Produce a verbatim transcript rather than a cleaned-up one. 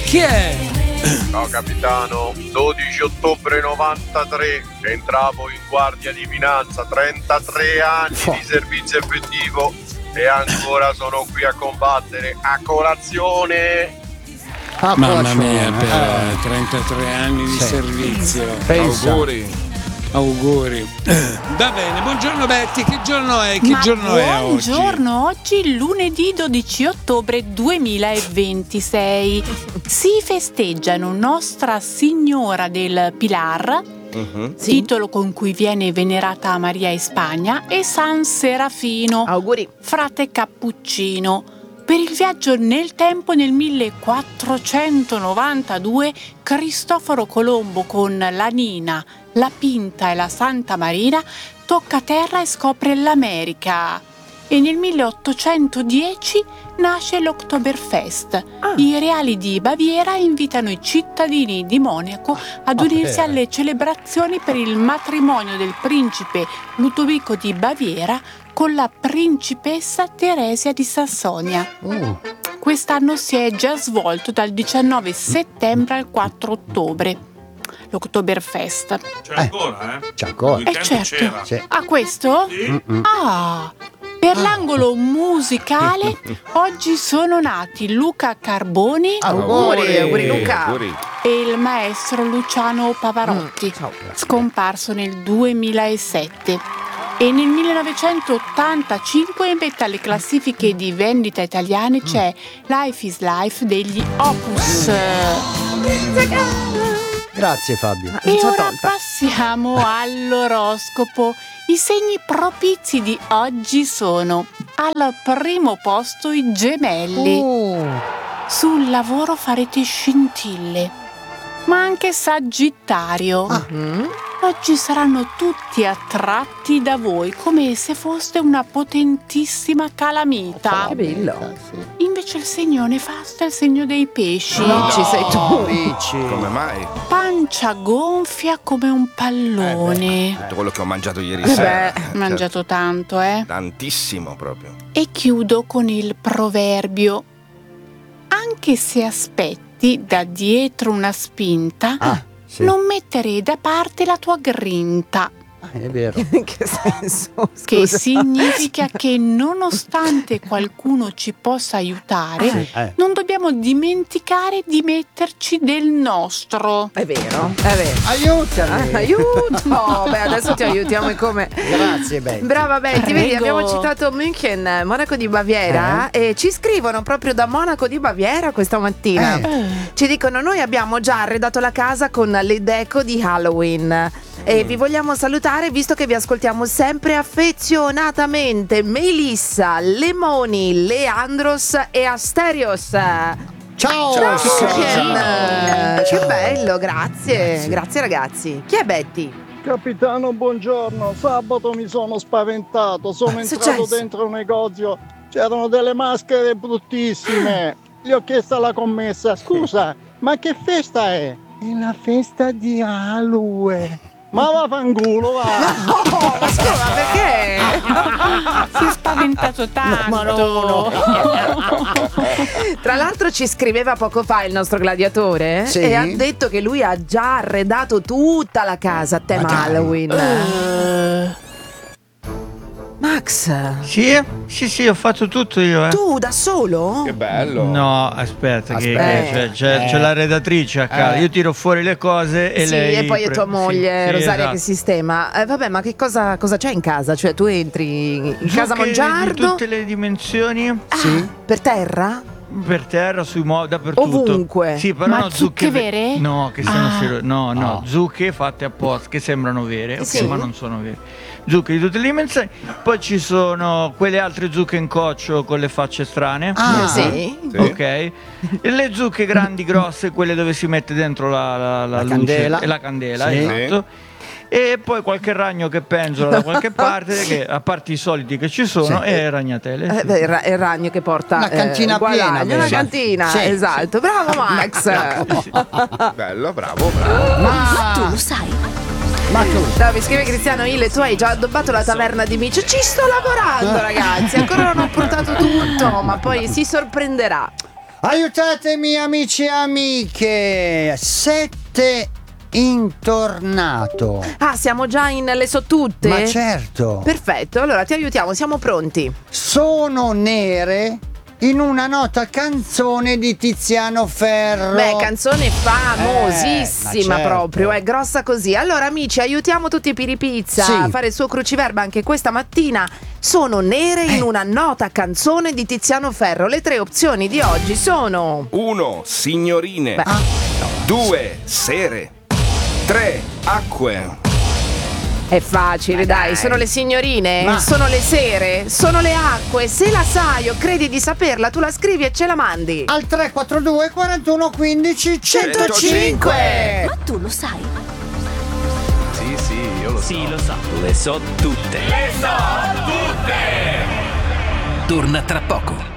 Chi è? Ciao capitano, dodici ottobre novantatré, entravo in guardia di finanza, trentatré anni Fo. di servizio effettivo e ancora sono qui a combattere. A colazione! Ah, Mamma colazione, mia, per eh. trentatré anni di Sì. servizio. Pensa. Auguri. Auguri. Va bene, buongiorno Betty, che giorno è? Che Ma giorno è oggi? buongiorno, oggi lunedì dodici ottobre duemilaventisei. Si festeggiano Nostra Signora del Pilar, Mhm. titolo con cui viene venerata Maria in Spagna, e San Serafino, Auguri. frate cappuccino. Per il viaggio nel tempo, nel millequattrocentonovantadue Cristoforo Colombo con la Nina, la Pinta e la Santa Marina tocca terra e scopre l'America. E nel milleottocentodieci nasce l'Oktoberfest. Ah. I reali di Baviera invitano i cittadini di Monaco ad unirsi bene. alle celebrazioni per il matrimonio del principe Ludovico di Baviera con la principessa Teresia di Sassonia. Mm. Quest'anno si è già svolto dal diciannove settembre al quattro ottobre. L'Oktoberfest. C'è ancora, eh? C'è ancora. Eh tempo certo. c'era. Sì. Ah, questo? Sì? Ah, per l'angolo musicale oggi sono nati Luca Carboni Auguri, auguri Luca. Auguri. e il maestro Luciano Pavarotti, Mm, ciao. scomparso nel duemilasette. E nel millenovecentottantacinque in vetta alle classifiche di vendita italiane c'è Life is Life degli Opus. Grazie Fabio. Ma E non so ora tolta. passiamo all'oroscopo. I segni propizi di oggi sono: al primo posto i gemelli. Uh, Sul lavoro farete scintille, ma anche Sagittario. mhm. Oggi saranno tutti attratti da voi come se foste una potentissima calamita. Che bello. Ah, sì. Invece il segno nefasto è il segno dei pesci. No. Ci sei tu. Dici. Come mai? Pancia gonfia come un pallone. Tutto quello che ho mangiato ieri Eh sera. beh, Ho mangiato tanto, eh? Tantissimo proprio. E chiudo con il proverbio: anche se aspetti da dietro una spinta, Ah, sì. non mettere da parte la tua grinta. Ah, è vero. In che senso? Che Scusa. significa che nonostante qualcuno ci possa aiutare, Sì, eh. non dobbiamo dimenticare di metterci del nostro. È vero, è vero. Aiutami. Ah, aiuto! Beh, adesso ti aiutiamo e come? Grazie Betty. Brava Betty, vedi, Prego. abbiamo citato München, Monaco di Baviera, e ci scrivono proprio da Monaco di Baviera questa mattina. Eh. Ci dicono: noi abbiamo già arredato la casa con le deco di Halloween e vi vogliamo salutare visto che vi ascoltiamo sempre affezionatamente. Melissa, Lemoni, Leandros e Asterios. Ciao. Ciao, Ciao. München. Che bello, grazie. Grazie ragazzi. Chi è Betty? Capitano, buongiorno. Sabato mi sono spaventato. Sono È entrato successo? dentro un negozio. C'erano delle maschere bruttissime. Gli ho chiesto alla commessa: scusa, ma che festa è? È la festa di Halloween. Ma vaffanculo, va! Oh, ma scusa, ma perché? Si è spaventato tanto. Tra l'altro ci scriveva poco fa il nostro gladiatore, Sì. e ha detto che lui ha già arredato tutta la casa a tema Ma dai. Halloween. Eh, Max, Sì, sì, sì, ho fatto tutto io, eh. tu da solo? Che bello. No, aspetta, che Aspetta. c'è, c'è- Eh. c'è la redattrice a casa. Eh. Io tiro fuori le cose e sì, lei. e poi è tua pre- moglie sì, sì, Rosaria esatto. che sistema. Eh, vabbè, ma che cosa, cosa c'è in casa? Cioè, tu entri in casa Zucche Mongiardo? di tutte le dimensioni, Ah, Sì. per terra? per terra, sui mo- dappertutto. Ovunque. Sì, però Ma no, zucche ve- vere? No, che sono Ah. sero- no, no, No. zucche fatte apposta che sembrano vere, ok, Sì. ma non sono vere. Zucche di tutte le dimensioni. Poi ci sono quelle altre zucche in coccio con le facce strane. Ah, Sì. Sì. Ok, e le zucche grandi, grosse, quelle dove si mette dentro la, la, la La luce candela. e la candela, Sì. esatto. E poi qualche ragno che penzola da qualche parte, che a parte i soliti che ci sono, Sì. e ragnatele. Eh, sì. beh, il, ra- il ragno che porta Una cantina eh, guadagno, piena, una vedi? cantina, Sì, esatto. Bravo Max. Bello, bravo, bravo. Ma tu lo sai? Ma tu. No, mi scrive Cristiano Ile, tu hai già addobbato la taverna di Micio. Ci sto lavorando, ragazzi. Ancora non ho portato tutto, ma poi si sorprenderà. Aiutatemi amici e amiche. Sette in tornato. Ah, siamo già in Le so tutte? Ma certo. Perfetto, allora ti aiutiamo, siamo pronti. Sono nere in una nota canzone di Tiziano Ferro. Beh, canzone famosissima Eh, ma certo. proprio, è grossa così. Allora amici, aiutiamo tutti Piripizza Sì. a fare il suo cruciverba anche questa mattina. Sono nere in una nota canzone di Tiziano Ferro. Le tre opzioni di oggi sono: Uno, signorine. Beh. Due, sere. Tre, acque. è facile, dai. Sono le signorine, Ma- sono le sere, sono le acque. Se la sai o credi di saperla, tu la scrivi e ce la mandi. Al tre quattro due quarantuno quindici centocinque. Ma tu lo sai? Sì, sì, io lo so. Sì, lo so. Le so tutte. Le so tutte! Torna tra poco.